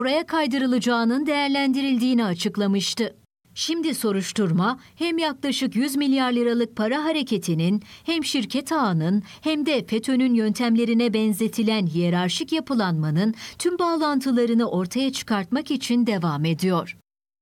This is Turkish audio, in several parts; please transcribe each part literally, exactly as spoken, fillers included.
buraya kaydırılacağının değerlendirildiğini açıklamıştı. Şimdi soruşturma hem yaklaşık yüz milyar liralık para hareketinin hem şirket ağının hem de FETÖ'nün yöntemlerine benzetilen hiyerarşik yapılanmanın tüm bağlantılarını ortaya çıkartmak için devam ediyor.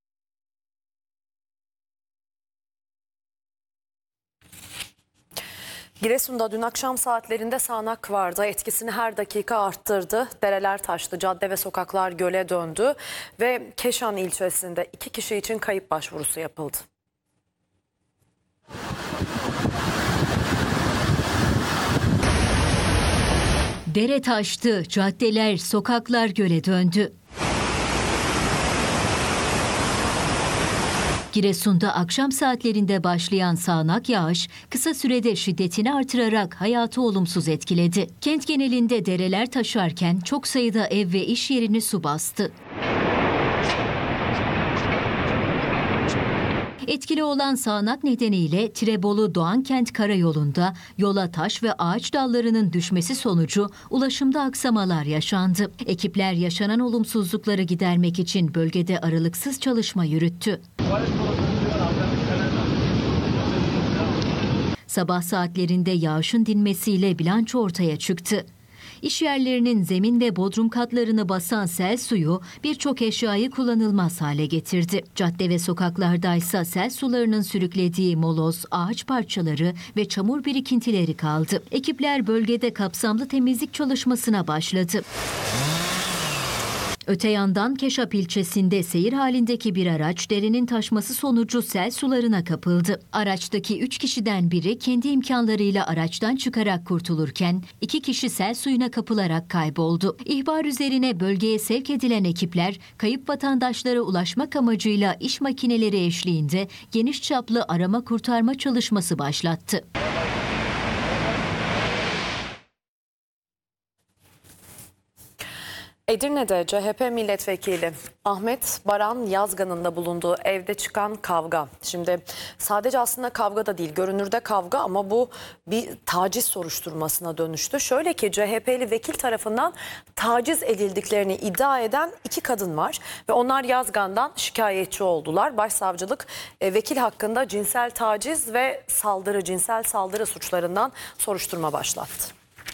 Giresun'da dün akşam saatlerinde sağanak vardı. Etkisini her dakika arttırdı. Dereler taştı, cadde ve sokaklar göle döndü ve Keşan ilçesinde iki kişi için kayıp başvurusu yapıldı. Dere taştı, caddeler, sokaklar göle döndü. Giresun'da akşam saatlerinde başlayan sağanak yağış kısa sürede şiddetini artırarak hayatı olumsuz etkiledi. Kent genelinde dereler taşarken çok sayıda ev ve iş yerini su bastı. Etkili olan sağanak nedeniyle Tirebolu Doğankent Karayolu'nda yola taş ve ağaç dallarının düşmesi sonucu ulaşımda aksamalar yaşandı. Ekipler yaşanan olumsuzlukları gidermek için bölgede aralıksız çalışma yürüttü. Sabah saatlerinde yağışın dinmesiyle bilanço ortaya çıktı. İş yerlerinin zemin ve bodrum katlarını basan sel suyu birçok eşyayı kullanılmaz hale getirdi. Cadde ve sokaklardaysa sel sularının sürüklediği moloz, ağaç parçaları ve çamur birikintileri kaldı. Ekipler bölgede kapsamlı temizlik çalışmasına başladı. Öte yandan Keşap ilçesinde seyir halindeki bir araç derenin taşması sonucu sel sularına kapıldı. Araçtaki üç kişiden biri kendi imkanlarıyla araçtan çıkarak kurtulurken iki kişi sel suyuna kapılarak kayboldu. İhbar üzerine bölgeye sevk edilen ekipler kayıp vatandaşlara ulaşmak amacıyla iş makineleri eşliğinde geniş çaplı arama kurtarma çalışması başlattı. Edirne'de C H P milletvekili Ahmet Baran Yazgan'ın da bulunduğu evde çıkan kavga. Şimdi sadece aslında kavga da değil, görünürde kavga ama bu bir taciz soruşturmasına dönüştü. Şöyle ki C H P'li vekil tarafından taciz edildiklerini iddia eden iki kadın var ve onlar Yazgan'dan şikayetçi oldular. Başsavcılık e, vekil hakkında cinsel taciz ve saldırı, cinsel saldırı suçlarından soruşturma başlattı.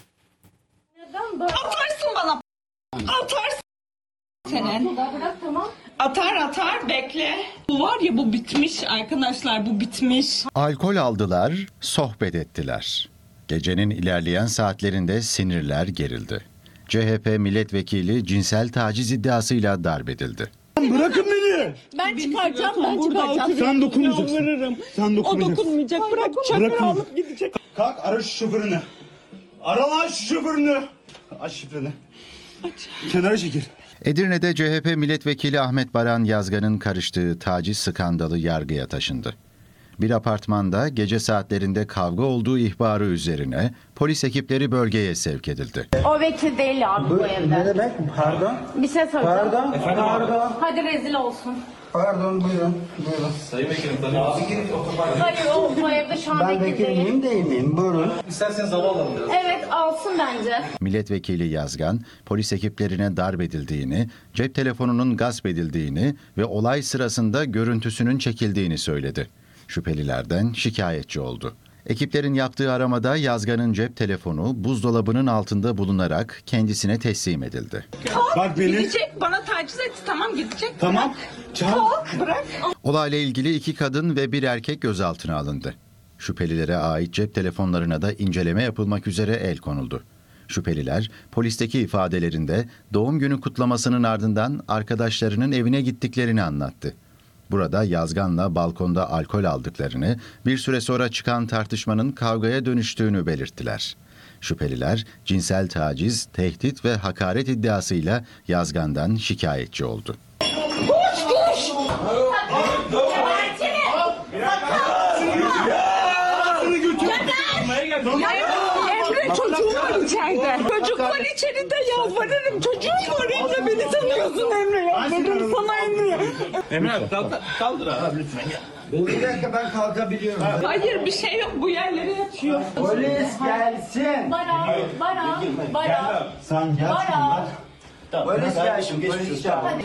Atarsın bana. Atarsın senin. Atar atar bekle. Bu var ya, bu bitmiş arkadaşlar, bu bitmiş. Alkol aldılar, sohbet ettiler. Gecenin ilerleyen saatlerinde sinirler gerildi. C H P milletvekili cinsel taciz iddiasıyla darp edildi. Bırakın beni. Ben çıkaracağım, ben çıkaracağım. Sen dokunmayacaksın. Sen dokunmayacaksın. O dokunmayacak, bırak, çöpür alıp gidecek. Kalk, ara şu şoförünü. Ara lan şu şoförünü. Aç şifreni. Aç. Kenara çekil. Edirne'de C H P milletvekili Ahmet Baran Yazgan'ın karıştığı taciz skandalı yargıya taşındı. Bir apartmanda gece saatlerinde kavga olduğu ihbarı üzerine polis ekipleri bölgeye sevk edildi. O vekil değil abi bu, bu evde. Ne demek? Pardon? Bir şey soracağım. Pardon. Efendim? Pardon. Hadi rezil olsun. Pardon, buyurun. Buyurun. Sayın Vekilim, tanıyorsunuz. Hayır, o bu evde şu an Ben vekil vekil değil. miyim değil miyim? Buyurun. İsterseniz hava alalım biraz. Evet, alsın bence. Milletvekili Yazgan, polis ekiplerine darp edildiğini, cep telefonunun gasp edildiğini ve olay sırasında görüntüsünün çekildiğini söyledi. Şüphelilerden şikayetçi oldu. Ekiplerin yaptığı aramada Yazgan'ın cep telefonu buzdolabının altında bulunarak kendisine teslim edildi. Bak beni. Gidecek, bana taciz etti, tamam gidecek. Tamam. Kalk, bırak. Olayla ilgili iki kadın ve bir erkek gözaltına alındı. Şüphelilere ait cep telefonlarına da inceleme yapılmak üzere el konuldu. Şüpheliler polisteki ifadelerinde doğum günü kutlamasının ardından arkadaşlarının evine gittiklerini anlattı. Burada Yazgan'la balkonda alkol aldıklarını, bir süre sonra çıkan tartışmanın kavgaya dönüştüğünü belirttiler. Şüpheliler cinsel taciz, tehdit ve hakaret iddiasıyla Yazgan'dan şikayetçi oldu. Koş koş. Emre, çocuğum var içeride. Çocuk var içeride, yalvarırım. Çocuğum var Emre, beni tanıyorsun Emre. Yalvarırım sana Emre. Emre kalk, kaldır abi lütfen ya. Bir dakika, ben kalkabiliyorum. Hayır, bir şey yok, bu yerlere yatıyor. Polis gelsin. Baran, Baran, Baran. Sen gel. Baran. Tamam. Polis Kardeşim gelsin, geçmiş polis olsun. çağır.